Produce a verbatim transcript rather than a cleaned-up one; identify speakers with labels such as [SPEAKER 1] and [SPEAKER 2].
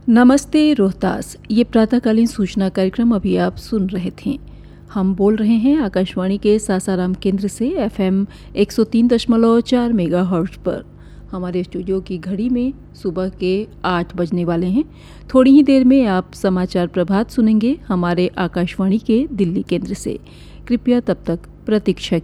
[SPEAKER 1] नमस्ते रोहतास, ये प्रातःकालीन सूचना कार्यक्रम अभी आप सुन रहे थे। हम बोल रहे हैं आकाशवाणी के सासाराम केंद्र से एफएम एक सौ तीन दशमलव चार मेगाहर्ट्ज पर। हमारे स्टूडियो की घड़ी में सुबह के आठ बजने वाले हैं। थोड़ी ही देर में आप समाचार प्रभात सुनेंगे हमारे आकाशवाणी के दिल्ली केंद्र से। कृपया तब तक प्रतीक्षा